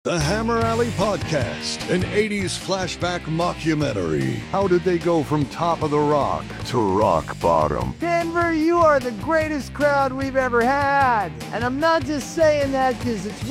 The Hammer Alley Podcast, an 80s flashback mockumentary. How did they go from top of the rock to rock bottom? Denver, you are the greatest crowd we've ever had. And I'm not just saying that because it's